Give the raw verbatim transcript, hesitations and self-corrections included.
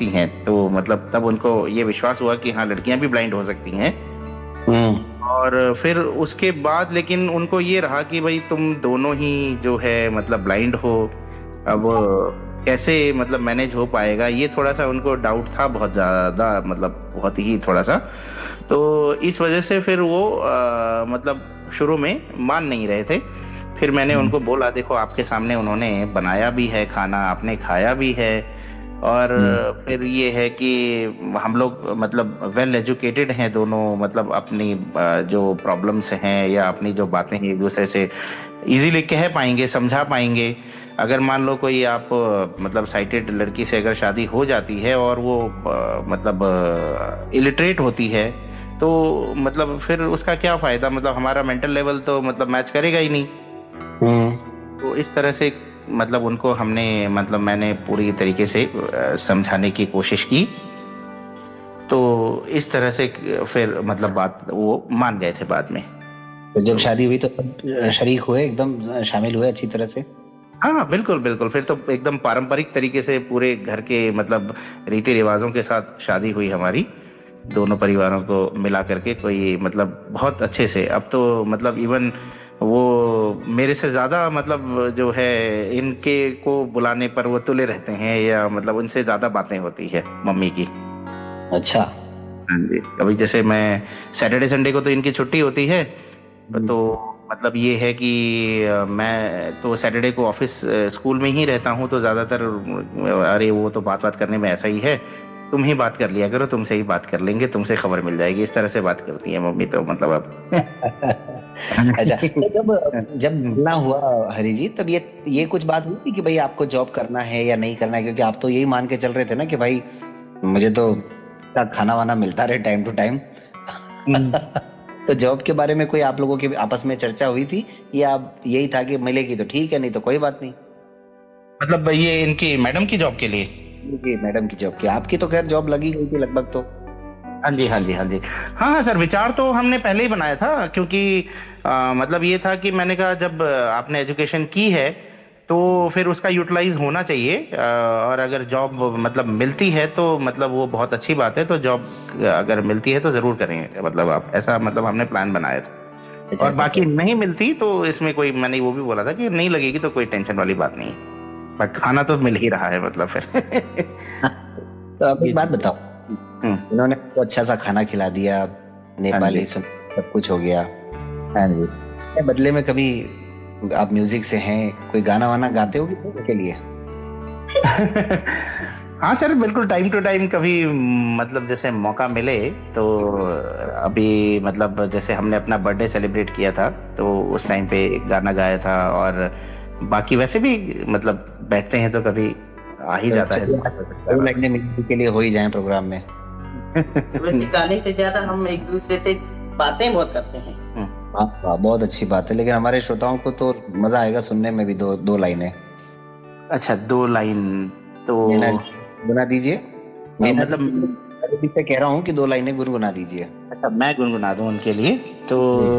होती हैं, तो मतलब तब उनको ये विश्वास हुआ कि हाँ लड़कियां भी ब्लाइंड हो सकती हैं। हम्म। और फिर उसके बाद लेकिन उनको ये रहा कि भाई तुम दोनों ही जो है मतलब ब्लाइंड हो, अब कैसे मतलब मैनेज हो पाएगा, ये थोड़ा सा उनको डाउट था बहुत ज्यादा, मतलब बहुत ही थोड़ा सा। तो इस वजह से फिर वो अ, मतलब शुरू में मान नहीं रहे थे। फिर मैंने हम्म। उनको बोला देखो आपके सामने उन्होंने बनाया भी है खाना, आपने खाया भी है, और हम्म। फिर ये है कि हम लोग मतलब वेल एजुकेटेड हैं दोनों, मतलब अपनी अ, जो प्रॉब्लम्स हैं या अपनी जो बातें हैं एक दूसरे से इजीली कह पाएंगे, समझा पाएंगे। अगर मान लो कोई आप अ, मतलब साइटेड लड़की से अगर शादी हो जाती है और वो अ, मतलब इलिटरेट होती है, तो मतलब फिर उसका क्या फायदा, मतलब हमारा मेंटल लेवल तो मतलब मैच करेगा ही नहीं। हम्म। तो इस तरह से मतलब उनको हमने मतलब मैंने पूरी तरीके से अ, समझाने की कोशिश की। तो इस तरह से फिर मतलब बात वो मान गए थे बाद में। तो जब तो शादी हुई तो सब शरीक हुए, एकदम शामिल हुए अच्छी तरह से? हाँ हाँ, बिल्कुल बिल्कुल, फिर तो एकदम पारंपरिक तरीके से पूरे घर के मतलब रीति रिवाजों के साथ शादी हुई हमारी, दोनों परिवारों को मिला करके, कोई मतलब बहुत अच्छे से। अब तो मतलब इवन वो मेरे से ज्यादा मतलब जो है इनके को बुलाने पर वो तुले रहते हैं, या मतलब उनसे ज्यादा बातें होती है मम्मी की। अच्छा। हाँ जी, अभी जैसे मैं सैटरडे संडे को तो इनकी छुट्टी होती है, हम्म। तो मतलब ये है कि अ, मैं तो सैटरडे को ऑफिस अ, स्कूल में ही रहता हूँ, तो ज्यादातर अ, अरे वो तो बात बात करने में ऐसा ही है, तुम ही बात कर लिया करो, तुमसे ही बात कर लेंगे, तुमसे खबर मिल जाएगी, इस तरह से बात करती है मम्मी तो मतलब अब। अच्छा, तो जब जब मिलना हुआ हरी जी, तब ये ये कुछ बात हुई थी कि भाई आपको जॉब करना है या नहीं करना है? क्योंकि आप तो यही मान के चल रहे थे ना कि भाई मुझे तो खाना वाना मिलता रहे टाइम टू टाइम। हम्म। तो जॉब के बारे में कोई आप लोगों की आपस में चर्चा हुई थी, या यही था कि मिलेगी तो ठीक है, नहीं तो कोई बात नहीं? मतलब ये इनकी मैडम की जॉब के लिए। जी, मैडम की जॉब की, आपकी तो खैर जॉब लगी गई थी लगभग तो। हाँ जी हाँ जी हाँ जी। हाँ हाँ सर, विचार तो हमने पहले ही बनाया था, क्योंकि अ, मतलब ये था कि मैंने कहा जब आपने एजुकेशन की है तो फिर उसका यूटिलाइज होना चाहिए, अ, और अगर जॉब मतलब मिलती है तो मतलब वो बहुत अच्छी बात है, तो जॉब अगर मिलती है तो जरूर करेंगे, मतलब आप ऐसा मतलब हमने प्लान बनाया था। अच्छा और अच्छा, बाकी तो नहीं मिलती तो इसमें कोई, मैंने वो भी बोला था कि नहीं लगेगी तो कोई टेंशन वाली बात नहीं है, बट खाना तो मिल ही रहा है मतलब फिर। तो आप ये एक बात चीज है। बताओ, हम्म। इन्होंने आपको अच्छा सा खाना खिला दिया, हाँ जी नेपाली सुन, सब कुछ हो गया, हाँ जी। क्या बदले में कभी आप म्यूजिक से हैं, कोई गाना वाना गाते हो कि उनके लिए? हाँ सर, बिल्कुल टाइम टू टाइम कभी मतलब जैसे मौका मिले तो। अभी मतलब जैसे हमने अपना बर्थडे सेलिब्रेट किया था, तो उस टाइम पे एक गाना गाया था, और बाकी वैसे भी मतलब बैठते हैं तो कभी आ ही तो जाता है चलिए दिमाग आज में कुछ दो गाना लाइनें म्यूजिक के लिए हो ही जाए प्रोग्राम में। वैसे गाने से ज्यादा हम एक दूसरे से बातें बहुत करते हैं। हम्म। हाँ हाँ, बहुत अच्छी बात है, लेकिन हमारे श्रोताओं को तो मजा आएगा सुनने में भी, दो दो लाइनें। अच्छा, दो लाइन तो मीना जी गुनगुना दीजिए। अ, मीना जी मतलब की तरफ से कह रहा हूँ कि दो लाइनें गुनगुना दीजिए। अच्छा मैं गुनगुना दूं उनके लिए तो। जी।